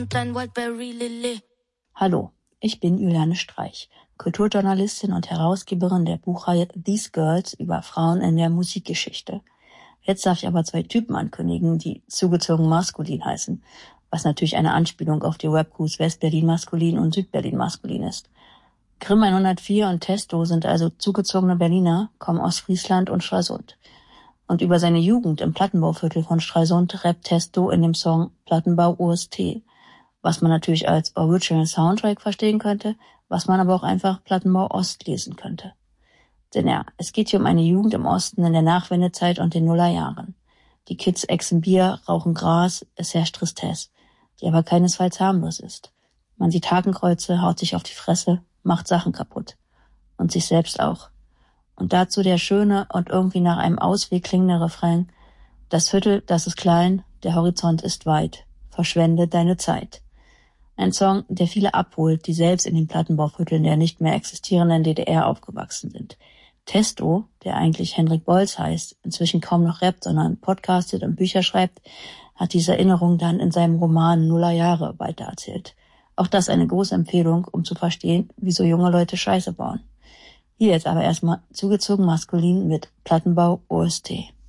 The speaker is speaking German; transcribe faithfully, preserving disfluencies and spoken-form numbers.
Hallo, ich bin Juliane Streich, Kulturjournalistin und Herausgeberin der Buchreihe These Girls über Frauen in der Musikgeschichte. Jetzt darf ich aber zwei Typen ankündigen, die zugezogen maskulin heißen, was natürlich eine Anspielung auf die Rapcrews West-Berlin maskulin und Süd-Berlin maskulin ist. Grimm hundertvier und Testo sind also zugezogene Berliner, kommen aus Friesland und Stralsund. Und über seine Jugend im Plattenbauviertel von Stralsund rappt Testo in dem Song Plattenbau O S T, was man natürlich als Original Soundtrack verstehen könnte, was man aber auch einfach Plattenbau Ost lesen könnte. Denn ja, es geht hier um eine Jugend im Osten in der Nachwendezeit und den Nullerjahren. Die Kids exen Bier, rauchen Gras, es herrscht Tristesse, die aber keinesfalls harmlos ist. Man sieht Hakenkreuze, haut sich auf die Fresse, macht Sachen kaputt. Und sich selbst auch. Und dazu der schöne und irgendwie nach einem Ausweg klingende Refrain: Das Viertel, das ist klein, der Horizont ist weit. Verschwende deine Zeit. Ein Song, der viele abholt, die selbst in den Plattenbauvierteln der nicht mehr existierenden D D R aufgewachsen sind. Testo, der eigentlich Henrik Bolz heißt, inzwischen kaum noch rappt, sondern podcastet und Bücher schreibt, hat diese Erinnerung dann in seinem Roman Nullerjahre weitererzählt. Auch das eine große Empfehlung, um zu verstehen, wieso junge Leute Scheiße bauen. Hier jetzt aber erstmal zugezogen maskulin mit Plattenbau O S T.